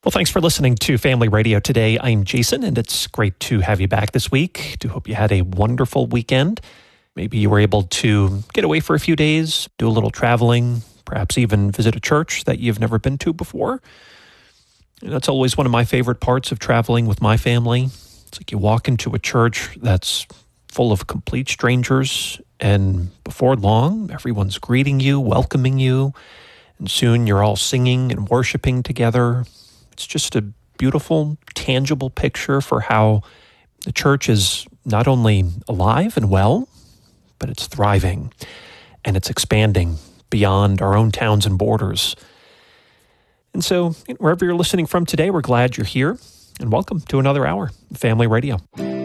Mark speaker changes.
Speaker 1: Well, thanks for listening to Family Radio today. I'm Jason, and it's great to have you back this week. Do hope you had a wonderful weekend. Maybe you were able to get away for a few days, do a little traveling, perhaps even visit a church that you've never been to before. And that's always one of my favorite parts of traveling with my family. It's like you walk into a church that's full of complete strangers, and before long, everyone's greeting you, welcoming you, and soon you're all singing and worshiping together. It's just a beautiful, tangible picture for how the church is not only alive and well, but it's thriving and it's expanding beyond our own towns and borders. And so, wherever you're listening from today, we're glad you're here, and welcome to another hour of Family Radio.